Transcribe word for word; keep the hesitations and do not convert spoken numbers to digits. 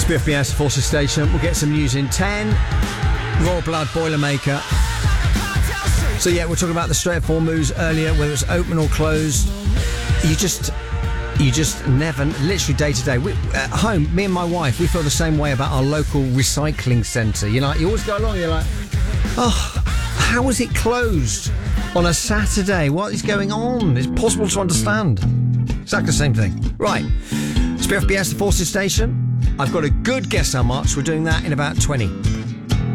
B F B S Forces Station. We'll get some news in ten. Royal Blood Boilermaker. So yeah, we're talking about the Strait of Hormuz earlier, whether it's open or closed. You just, you just never, literally day to day. We, at home, me and my wife, we feel the same way about our local recycling centre. You know, you always go along, you're like, oh, how was it closed on a Saturday? What is going on? It's possible to understand. Exactly the same thing. Right. It's B F B S, the Forces Station. I've got a good guess how much. We're doing that in about twenty.